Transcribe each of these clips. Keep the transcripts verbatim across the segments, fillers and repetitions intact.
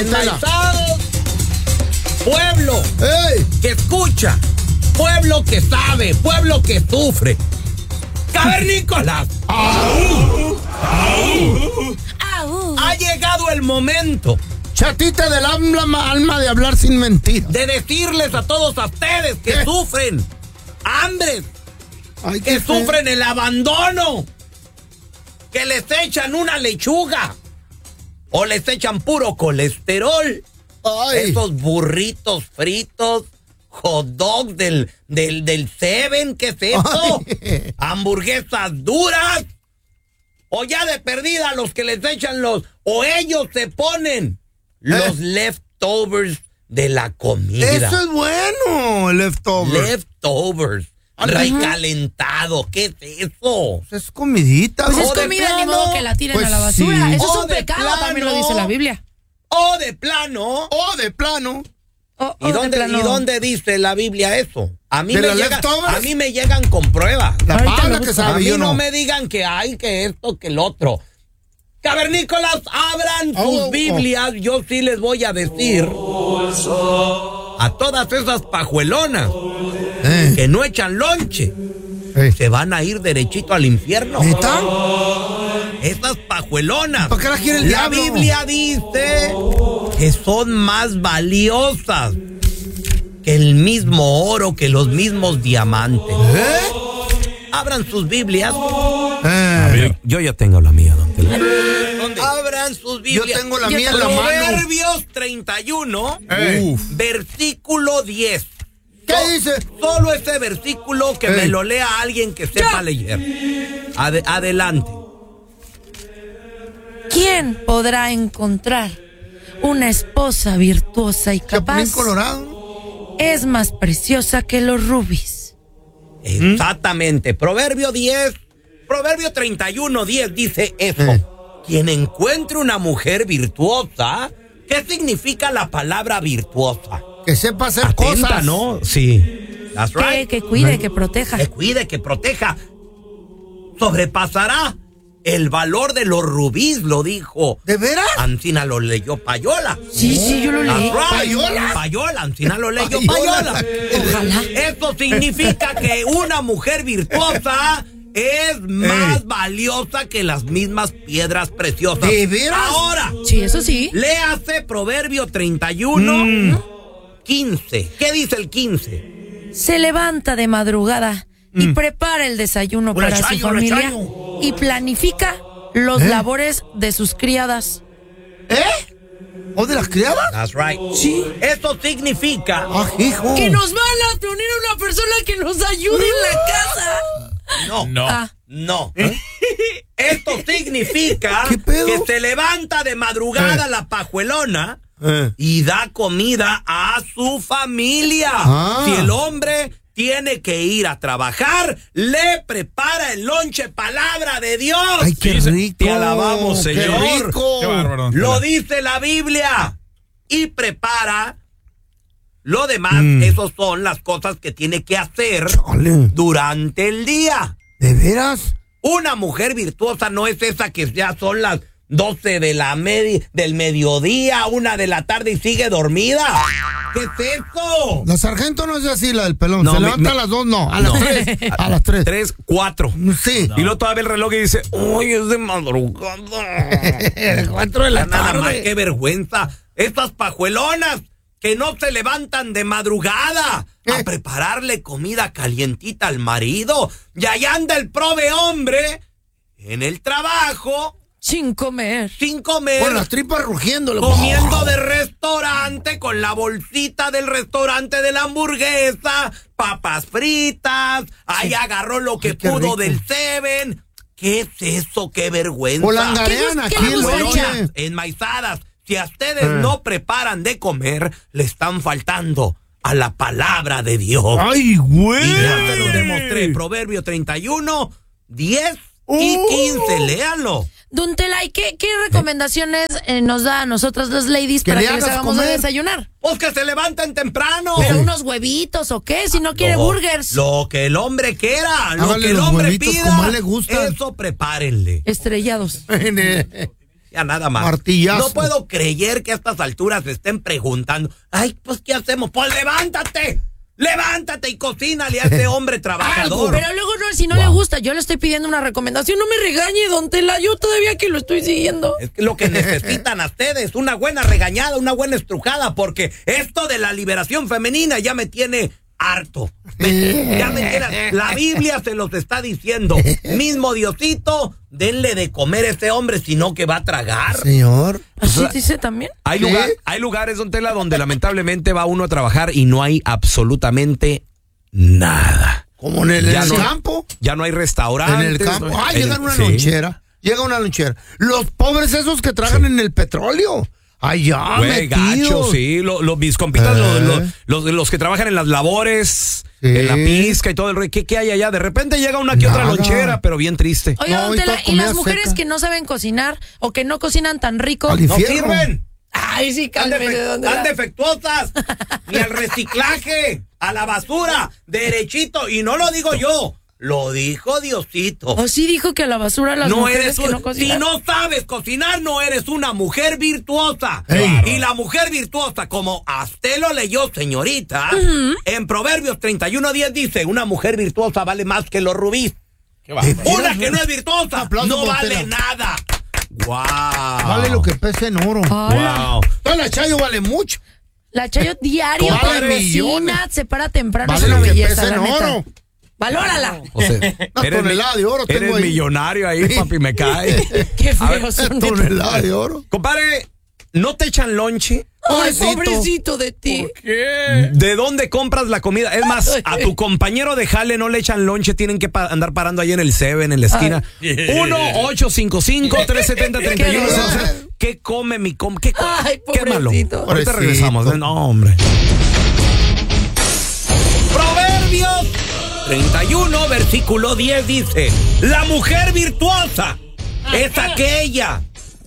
Enmaizados, pueblo ¡Ey! que escucha, pueblo que sabe, pueblo que sufre. Cavernícolas. ¡Au! ¡Au! ¡Au! Ha llegado el momento Chatita del alma, alma de hablar sin mentira. de decirles a todos a ustedes que ¿Qué? sufren hambre, Ay, que qué feo. sufren el abandono, que les echan una lechuga o les echan puro colesterol. Ay. Esos burritos fritos, hot dogs del, del, del Seven, ¿qué es eso? Ay. Hamburguesas duras. O ya de perdida los que les echan los, o ellos se ponen los ¿Eh? leftovers de la comida. Eso es bueno, leftover. Leftovers. Ajá. Recalentado. ¿Qué es eso? Es comidita. Pues ¿no? es O de comida, ni plano, modo que la tiren pues a la basura. sí. Eso O es un de pecado, plano. también lo dice la Biblia. O de plano. O de plano. O- o ¿Y de dónde, plano. ¿Y dónde dice la Biblia eso? A mí, ¿De me los llegan, leftovers? a mí me llegan con pruebas. La Ahorita pala lo que busco. A sabe, mí yo no no. me digan que hay, que esto, que el otro. Cavernícolas, abran Oh, sus oh. Biblias. Yo sí les voy a decir a todas esas pajuelonas Eh, que no echan lonche, eh. se van a ir derechito al infierno. ¿Neta? Esas pajuelonas. ¿Para qué las quiere el La diablo? Biblia dice que son más valiosas que el mismo oro, que los mismos diamantes. ¿Eh? Abran sus Biblias. Eh. Yo ya tengo la mía, don Tela. Abran sus Biblias. Yo tengo la Yo mía en la mano. Proverbios treinta y uno, Eh. Uf. versículo diez. ¿Qué So- dice? Solo ese versículo que Eh. me lo lea alguien que sepa leer. Ade- adelante. ¿Quién podrá encontrar una esposa virtuosa y Chapulín capaz? Colorado. Es más preciosa que los rubis. Exactamente. Proverbio diez, Proverbio treinta y uno, diez dice eso. Eh. Quien encuentre una mujer virtuosa, ¿qué significa la palabra virtuosa? Que sepa hacer Atenta, cosas. ¿no? Sí. That's Que, right. que cuide, que proteja. Que cuide, que proteja. Sobrepasará el valor de los rubíes, lo dijo. ¿De veras? Ancina lo leyó Payola. Sí, sí, yo lo That's leí. right. ¿Payola? Payola, Ancina lo leyó Payola. Payola. Ojalá. Eso significa que una mujer virtuosa es más valiosa que las mismas piedras preciosas. ¿De veras? Ahora, Sí, eso sí. léase Proverbio treinta y uno, quince. ¿Qué dice el quince? Se levanta de madrugada y prepara el desayuno Un para ensayo, su un familia ensayo. y planifica los ¿Eh? labores de sus criadas. ¿Eh? ¿O de las criadas? That's right. Sí. Eso significa Ah, hijo. Que nos van a reunir una persona que nos ayude en la casa. no, No. Ah, no. Esto significa ¿Qué pedo? que se levanta de madrugada Eh. la pajuelona Eh. y da comida a su familia. Ah. Si el hombre tiene que ir a trabajar, le prepara el lonche, palabra de Dios. Ay, qué Sí, se- rico. te alabamos, Qué Señor. rico. Qué bárbaro. don Lo Tela. dice la Biblia. Y prepara lo demás. Mm. Esas son las cosas que tiene que hacer Chale. durante el día. ¿De veras? Una mujer virtuosa no es esa que ya son las doce de la medi- del mediodía, una de la tarde y sigue dormida. ¿Qué es eso? La sargento no es así, la del pelón. No, Se me- levanta me- a las dos, no. A las No. tres. A las tres. Tres, cuatro. Sí. No. Y luego todavía el reloj y dice, uy, es de madrugada. Cuatro de la Nada más, tarde. qué vergüenza. Estas pajuelonas que no se levantan de madrugada a ¿Eh? prepararle comida calientita al marido. Y allá anda el prove hombre en el trabajo sin comer. sin comer. Con las tripas rugiendo. Comiendo de restaurante con la bolsita del restaurante de la hamburguesa, papas fritas, ahí agarró lo que Ay, qué pudo rico. del Seven. ¿Qué es eso? ¡Qué vergüenza! O langarean ¿Qué aquí le el gusta? lonche. Pajuelonas, enmaizadas. Si a ustedes Eh. no preparan de comer, le están faltando a la palabra de Dios. Ay, güey. Y ya te lo demostré. Proverbio treinta y uno, diez y Uh. quince. Léanlo. Don Tela, ¿y qué, qué recomendaciones eh, nos da a nosotras las ladies Que para le que les hagas hagamos de comer. desayunar? Pues que se levanten temprano. ¿Pero unos huevitos o qué? Si no quiere Lo- burgers. Lo que el hombre quiera, lo Hágale que el los hombre huevitos pida, como a él le gustan. eso prepárenle. Estrellados. Ya nada más. Martillazo. No puedo creer que a estas alturas se estén preguntando, ay, pues, ¿qué hacemos? Pues levántate. Levántate y cocínale a ese hombre trabajador. Pero luego, no, si no wow. le gusta, yo le estoy pidiendo una recomendación. No me regañe, don Tela, yo todavía que lo estoy siguiendo. Es que lo que necesitan a ustedes, una buena regañada, una buena estrujada, porque esto de la liberación femenina ya me tiene harto. Me, ya me tiene, la Biblia se los está diciendo. Mismo Diosito, denle de comer a ese hombre, sino que va a tragar. Señor. ¿Así dice también? Hay, lugar, hay lugares, don Tela, donde lamentablemente va uno a trabajar y no hay absolutamente nada. Como en el, ya en no, el campo. Ya no hay restaurantes. En el campo. No, ah, en, llega una sí. lonchera. Llega una lonchera. Los pobres esos que trabajan sí. en el petróleo. Allá, Güey, gacho, sí. Los, los, mis compitas, eh. los, los, los, los que trabajan en las labores, sí. en la pizca y todo el rey. ¿Qué, ¿Qué hay allá? De repente llega una que otra lonchera, pero bien triste. Oiga, no, y, Tela, y las mujeres seca. que no saben cocinar o que no cocinan tan rico. ¡No sirven! Ay, sí, cálmese. Están defe defectuosas. Ni al reciclaje, a la basura, derechito. Y no lo digo yo. Lo dijo Diosito. ¿O sí dijo que a la basura las no mujeres eres un, que no cocinan? Si no sabes cocinar, no eres una mujer virtuosa. Claro. Y la mujer virtuosa, como usted lo leyó, señorita, uh-huh. en Proverbios treinta y uno diez dice, una mujer virtuosa vale más que los rubíes. Una que no es virtuosa no vale nada. Wow. Vale lo que pesa en oro. Hola. Wow. Toda la Chayo vale mucho. La Chayo diario vale cocina, se para temprano, vale es una lo que belleza, pesa en la oro. neta. ¡Valórala! O sea, una eres, tonelada de oro eres tengo ahí. millonario ahí, papi, me cae. Qué feo son. Una tonelada de oro. Compadre, ¿no te echan lonche? Ay, pobrecito, pobrecito de ti. ¿Por qué? ¿De dónde compras la comida? Es más, a tu compañero de jale no le echan lonche, tienen que pa andar parando ahí en el Seven, en la esquina. uno ocho cinco cinco, tres siete cero, tres uno cero cero. ¿Qué come mi com? ¿Qué, Ay, ¿Qué malo? pobrecito. Ahorita regresamos. No, hombre. Proverbios treinta y uno, versículo diez dice, la mujer virtuosa es aquella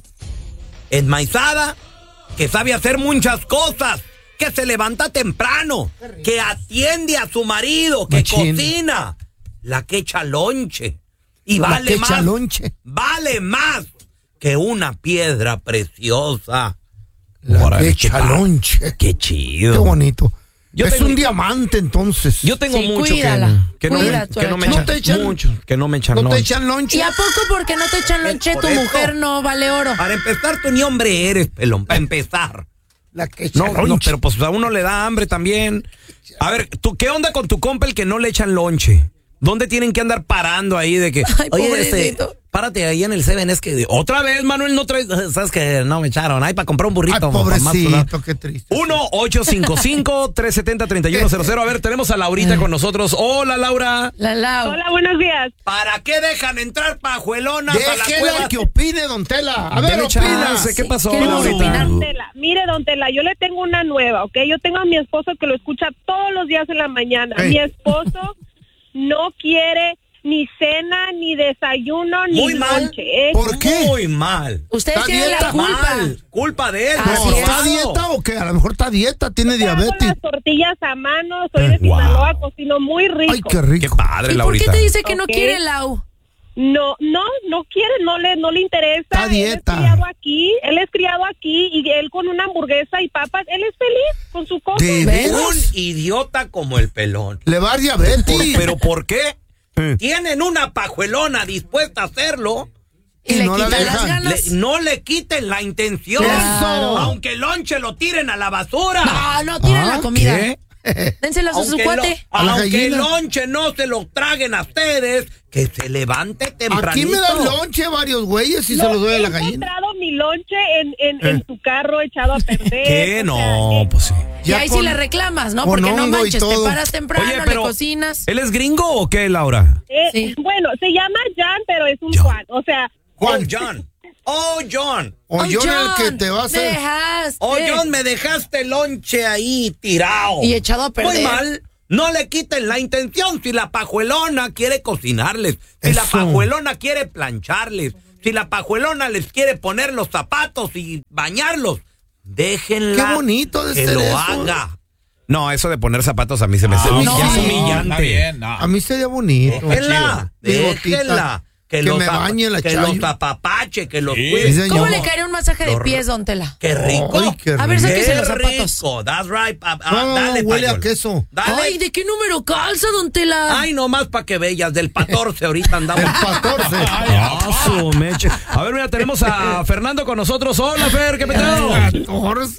enmaizada que sabe hacer muchas cosas, que se levanta temprano, que atiende a su marido, que Machín. cocina, la que echa lonche. Y la vale que más, echa lonche. vale más que una piedra preciosa. La Órale, que echa lonche. Qué chido. Qué bonito. Yo es tengo, un diamante, entonces. Yo tengo sí, mucho cuídala, que, que, no cuida, me, que no me ¿No echan, te echan mucho, que no me echan ¿No lonche. te echan lonche? ¿Y a poco porque no te echan lonche tu esto, mujer no vale oro? Para empezar, tú ni hombre eres, pelón, para empezar. La que echa No, lonche. no, pero pues a uno le da hambre también. A ver, ¿tú qué onda con tu compa el que no le echan lonche? ¿Dónde tienen que andar parando ahí de que, ay, oye, este, pobrecito. párate ahí en el Seven, es que otra vez, Manuel, no traes, sabes que no me echaron, ahí para comprar un burrito. Ay, pobrecito, qué triste. uno ocho cinco cinco, tres siete cero, tres uno cero cero. A ver, tenemos a Laurita con nosotros. Hola, Laura. La Lau. Hola, buenos días. ¿Para qué dejan entrar pajuelonas a la Déjela cueva? que opine, don Tela. A ver, Dele opina. chance, ¿qué pasó, ¿Qué vamos a Laurita? opinar? Don Tela, mire, don Tela, yo le tengo una nueva, ¿ok? Yo tengo a mi esposo que lo escucha todos los días en la mañana. Ey. Mi esposo no quiere ni cena, ni desayuno, ni Muy mal. lonche. Es ¿Por qué? Muy mal. Ustedes Está tienen la dieta, culpa. Mal. Culpa de él. Así no, No, es. ¿está a probado. dieta o qué? A lo mejor está a dieta, tiene Yo hago diabetes. las tortillas a mano, soy de Eh, wow. Sinaloa, cocino muy rico. Ay, qué Qué rico. padre, ¿Y por Laurita. qué te dice que no Ok. quiere, Lau? No, no, no quiere, no le, no le interesa. Está a Él dieta. es criado aquí, él es criado aquí y él con una hamburguesa y papas, él es feliz con su cosa. ¿De Un veras? idiota como el pelón. Le va a dar diabetes. Por- ¿Pero por qué? Eh. Tienen una pajuelona dispuesta a hacerlo. Y Y le no la quitan las dejan. ganas. Le- no le quiten la intención. Claro. Aunque el lonche lo tiren a la basura. No, no tiren Ah, la comida. ¿Qué? Dénselas a su Aunque, cuate. lo- A la aunque el gallina. lonche no se lo traguen a ustedes, que se levante tempranito. Aquí me dan lonche varios güeyes y No, se los doy a la he gallina. encontrado mi lonche en, en, en tu carro echado a perder. ¿Qué? o No, sea, eh, pues sí. Y Ya ahí con- sí le reclamas, ¿no? con Porque no hongo y manches, te todo. paras temprano, Oye, pero le cocinas. ¿él es gringo o qué, Laura? eh, Sí. Bueno, se llama Jan, pero es un Jan. Juan. O sea, Oh, Juan. John. Oh, John. O Oh, yo en el John, que te va a me hacer. dejaste. Oh, John, me dejaste el lonche ahí tirado. Y echado a perder. Muy mal. No le quiten la intención. Si la pajuelona quiere cocinarles, si la Eso. pajuelona quiere plancharles, si la pajuelona les quiere poner los zapatos y bañarlos, déjenla Qué bonito de que ser lo eso. haga. No, eso de poner zapatos a mí se me hace No, ya no, es no, humillante. está bien, no. A mí sería bonito. Déjenla, Bigotita. déjenla. Que, que los, me apa- bañe la que Chayo. los apapache, que los Sí. cuide. Sí, ¿Cómo señor. le caería un masaje de Los- pies, don Tela? Qué rico. Ay, qué A ver, rico. sáquese Qué los zapatos. rico. That's right. Ah, ah, No, no, dale, no, huele a payola. queso. Dale. Ay, ¿de qué número calza, don Tela? Ay, nomás para que veas, del catorce ahorita andamos. El catorce. Ah, su meche. A ver, mira, tenemos a Fernando con nosotros. Hola, Fer, ¿qué peteo? catorce.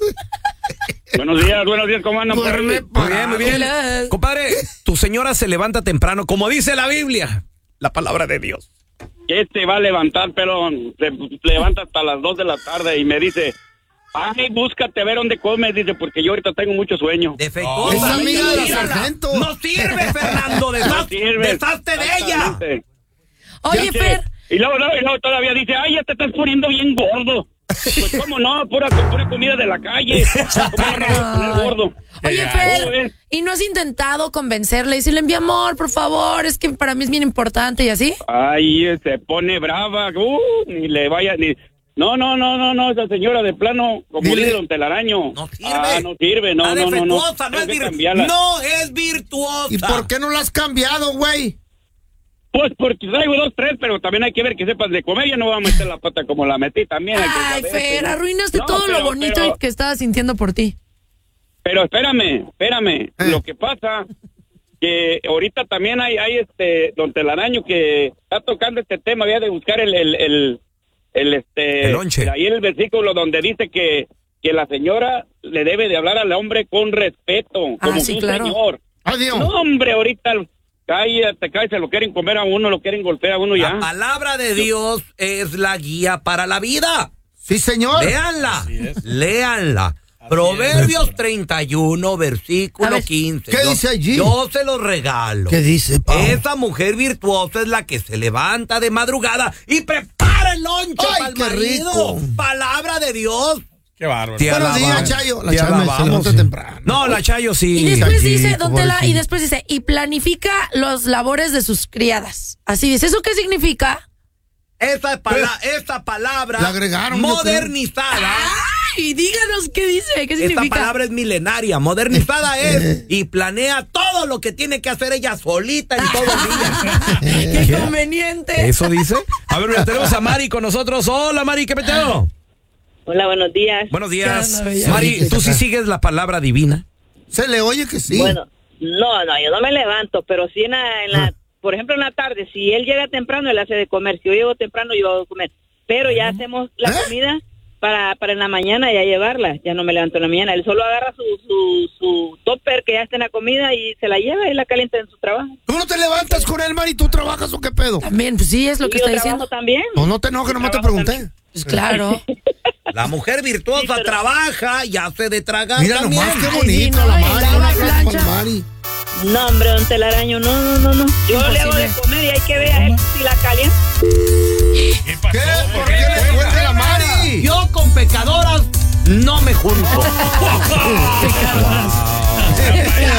Buenos días, buenos días, ¿cómo andan? Duerme Muy bien, muy bien. Hola. Compadre, tu señora se levanta temprano, como dice la Biblia, la palabra de Dios. ¿Qué te va a levantar, pelón? Se levanta hasta las dos de la tarde y me dice, ay, búscate a ver dónde comes, dice, porque yo ahorita tengo mucho sueño. Defectuosa. Es amiga de la Mírala. sargento. No sirve, Fernando. Deshaz- No sirve. Deshazte de ella. Exactamente. Oye, Dice- Fer, Y luego, luego, y luego todavía dice, ay, ya te estás poniendo bien gordo. Pues cómo no, pura, pura comida de la calle. ¿Cómo no me voy a poner gordo? oye, ¿Cómo Fer, ves? ¿y no has intentado convencerle y decirle, mi amor, por favor, es que para mí es bien importante y así? Ay, se pone brava, uh, ni le vaya, ni... No, no, no, no, no, esa señora de plano, como Dile- dice don Telaraño. No sirve. Ah, no sirve, no, Está no, no, no. defectuosa, no, Tengo es que vir- cambiarla. no es virtuosa. ¿Y por qué no la has cambiado, güey? Pues porque traigo dos, tres, pero también hay que ver que sepas de comer, ya no voy a meter la pata como la metí también. hay que Ay, saber, Fer, ¿no? arruinaste No, todo pero- lo bonito pero- que estaba sintiendo por ti. Pero espérame, espérame, Eh. lo que pasa que ahorita también hay, hay este, don Telaraño que está tocando este tema, había de buscar el, el, el, el este, El lonche. ahí el versículo donde dice que, que la señora le debe de hablar al hombre con respeto, Ah, como sí, un claro. señor. Adiós. No, hombre, ahorita, cállate, cállate, lo quieren comer a uno, lo quieren golpear a uno La ya. palabra de Dios es la guía para la vida. Sí, señor. Léanla, léanla. Proverbios treinta y uno, A versículo ver, quince. ¿qué Yo- dice allí? Yo se los regalo. ¿Qué dice, Pau? Esa mujer virtuosa es la que se levanta de madrugada y prepara el lonche ¡Ay, para el qué marido. rico! Palabra de Dios. Qué bárbaro. Te Buenos días, alabamos. Chayo. La Te Chayo me- se alabamos, levanta sí. temprano. No, la Chayo sí. Y después Cachito, dice, don Tela, y pobrecito. después dice, y planifica los labores de sus criadas. Así dice, ¿eso qué significa? Esa, pala- esa palabra La agregaron, yo modernizada. Ay, díganos qué dice, qué Esta significa. palabra es milenaria. Modernizada es y planea todo lo que tiene que hacer ella solita en todo el día. Qué conveniente. ¿Eso dice? A ver, mira, tenemos a Mari con nosotros. Hola, Mari, ¿qué peteo? Hola, buenos días. Buenos días. ¿Qué onda, bella? Mari, ¿tú sí sigues la palabra divina? Se le oye que sí. Bueno, no, no, yo no me levanto, pero sí en la, en la- por ejemplo, en la tarde, si él llega temprano, él hace de comer. Si yo llego temprano, yo hago de comer. Pero ya hacemos la ¿Eh? comida para, para en la mañana ya llevarla. Ya no me levanto en la mañana. Él solo agarra su, su, su topper que ya está en la comida y se la lleva y la calienta en su trabajo. ¿Tú no te levantas con él, Mari? ¿Tú trabajas o qué pedo? También, pues sí, es lo Y que yo está trabajo diciendo. también. No, no te enojes, nomás te Trabajo pregunté. Pues claro. La mujer virtuosa Sí, pero- trabaja y hace de tragar Mira también. nomás, qué Ay, bonito sí, la no, y Mari. lava, Un aplauso plancha. para Mari. No, hombre, don Telaraño, no, no, no, no. Yo le hago de Imposible. comer y hay que ver a él si la calienta. ¿Qué pasó? ¿Qué? ¿Por qué le cuelga la Mari? Yo con pecadoras no me junto.